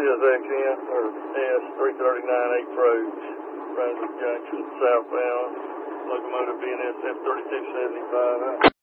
CSXN or S339 approach, Brunswick Junction southbound, locomotive BNSF 3275.